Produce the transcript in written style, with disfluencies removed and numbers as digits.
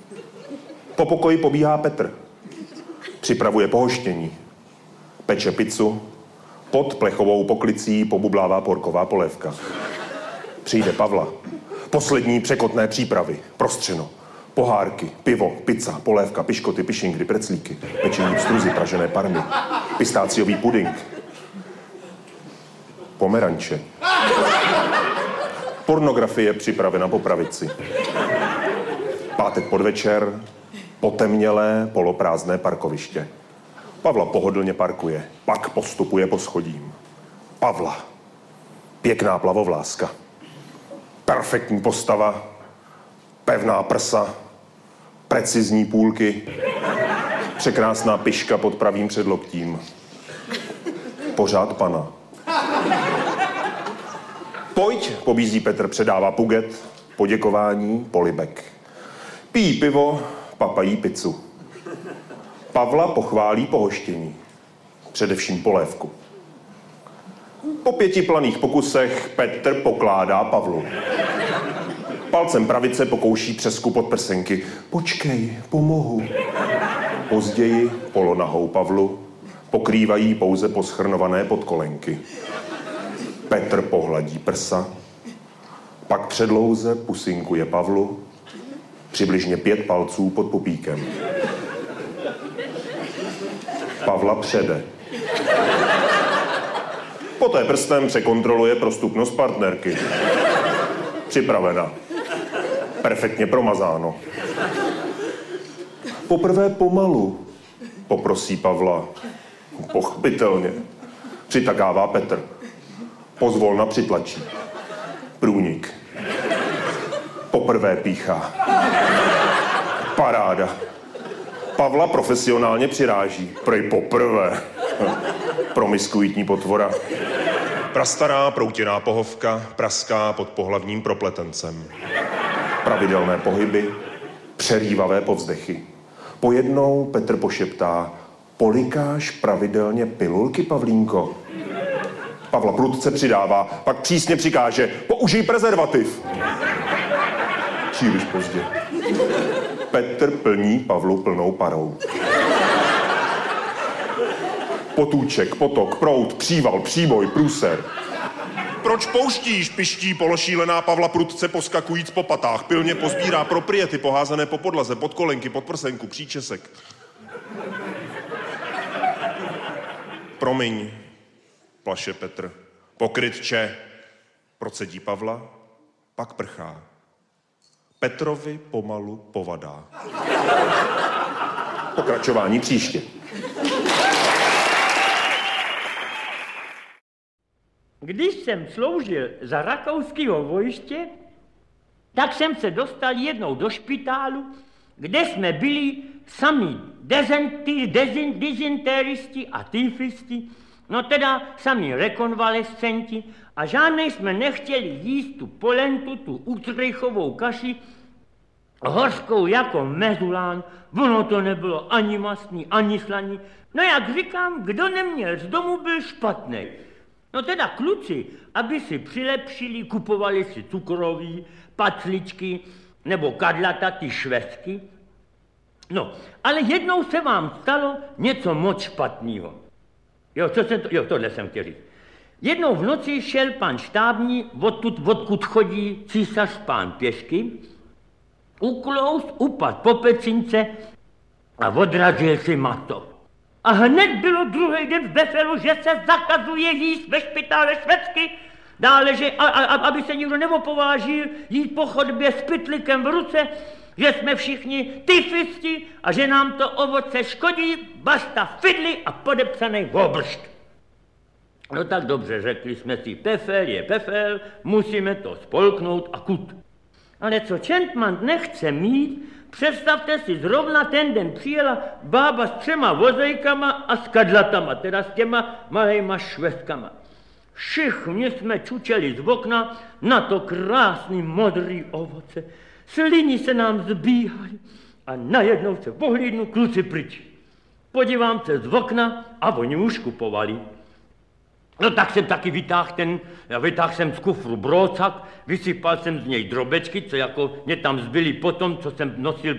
Po pokoji pobíhá Petr. Připravuje pohoštění. Peče pizzu. Pod plechovou poklicí pobublává porková polévka. Přijde Pavla. Poslední překotné přípravy. Prostřeno. Pohárky, pivo, pizza, polévka, piškoty, pišingry, preclíky, pečení pstruzy, pražené parmy, pistáciový puding, pomeranče. Pornografie připravena po pravici. Pátek podvečer, potemnělé, poloprázdné parkoviště. Pavla pohodlně parkuje, pak postupuje po schodím. Pavla. Pěkná plavovláska. Perfektní postava. Pevná prsa. Precizní půlky. Překrásná piška pod pravým předloktím. Pořád pana. Pojď, pobízí Petr, předává puget, poděkování, polibek. Pijí pivo, papají pizzu. Pavla pochválí pohoštění. Především polévku. Po 5 planých pokusech Petr pokládá Pavlu. Palcem pravice pokouší přesku podprsenky. Počkej, pomohu. Později polonahou Pavlu pokrývají pouze poschrnované podkolenky. Petr pohladí prsa, pak předlouze pusinkuje Pavlu, přibližně 5 palců pod pupíkem. Pavla přede. Poté prstem překontroluje prostupnost partnerky. Připravena. Perfektně promazáno. Poprvé pomalu, poprosí Pavla. Pochopitelně. Přitakává Petr. Pozvolna přitlačí. Průnik. Poprvé píchá. Paráda. Pavla profesionálně přiráží. Prej poprvé. Promiskuitní potvora. Prastará proutěná pohovka praská pod pohlavním propletencem. Pravidelné pohyby, přerývavé povzdechy. Pojednou Petr pošeptá: polikáš pravidelně pilulky, Pavlínko? Pavla prudce přidává, pak přísně přikáže: použij prezervativ. Příliš pozdě. Petr plní Pavlu plnou parou. Potůček, potok, proud, příval, příboj, průser. Proč pouštíš, piští pološílená Pavla prudce poskakujíc po patách. Pilně pozbírá propriety poházené po podlaze, pod kolenky, pod prsenku, příčesek. Promiň, plaše Petr. Pokrytče, procedí Pavla, pak prchá. Petrovi pomalu povadá. Pokračování příště. Když jsem sloužil za rakouského vojště, tak jsem se dostal jednou do špitálu, kde jsme byli sami dezynteristi a tyfisti, no teda sami rekonvalescenti, a žádnej jsme nechtěli jíst tu polentu, tu utrychovou kaši, hořkou jako mezulán. Ono to nebylo ani mastný, ani slaný. No jak říkám, kdo neměl z domu, byl špatnej. No teda kluci, aby si přilepšili, kupovali si cukroví, pacličky nebo kadlata, ty švestky. No, ale jednou se vám stalo něco moc špatného. Tohle jsem chtěl říct. Jednou v noci šel pan štábní, odkud chodí císař pán pěšky, uklouz, upad po pecince a odrazil si mato. A hned bylo druhý den v Befelu, že se zakazuje jíst ve špitále švédsky, dále, že aby se nikdo neopovážil jít po chodbě s pytlikem v ruce, že jsme všichni tyfisti a že nám to ovoce škodí, basta fidly a podepsaný obršt. No tak dobře, řekli jsme si, pefel je pefel, musíme to spolknout a kut. Ale co Čentman nechce mít, představte si, zrovna ten den přijela bába s 3 vozejkama a s kadlatama, teda s těma malejma švestkama. Všichni jsme čučeli z okna na to krásný modrý ovoce. Sliny se nám zbíhaly a najednou se pohlídnu, kluci pryč. Podívám se z okna a oni už kupovali. No tak jsem taky vytáhl jsem z kufru brócak, vysypal jsem z něj drobečky, co jako mě tam zbyly potom, co jsem nosil